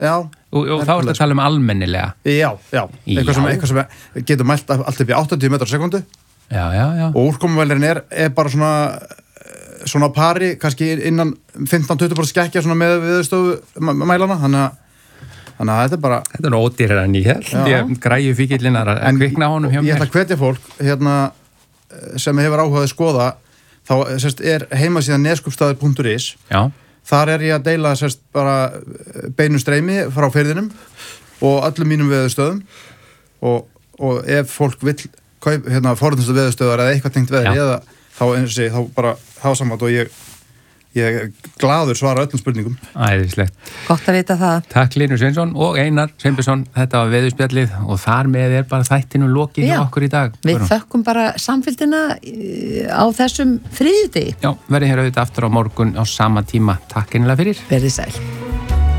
Já. Og þá ertu að tala almennilega. Já. Eitthvað sem getur mælt allt upp í 80 metrar á sekundu. Já. Og úrkomuvælirinn er bara svona pari, kannski innan 15-20% skekkja svona með viðstofu mælana, þannig að þetta er bara... Þetta er ódýrara en ég held, ég græju fíkillinn að kvikna honum hjá mér. Ég ætla að hvetja fólk, sem hefur áhugað að skoða, þá er heimasíðan neskupstaður.is. Já. Þar er ég að deila bara beinu streymi frá firðinum og öllum mínum veðurstöðum og ef fólk vill forðustu veðurstöðar eða eitthvað tengt veðri eða þá bara hafa samband og ég er glaður svara öllum spurningum. Æðislegt. Gott að vita það. Takk Hlynur Sveinsson og Einar Sveinbjörnsson, þetta var veðurspjallið og þar með bara þættinu lokið hjá okkur í dag. Við þökkum bara samfylgdina á þessum þriðjudegi. Já, verið hér auðvitað aftur á morgun á sama tíma. Takk einlega fyrir. Verið sæl.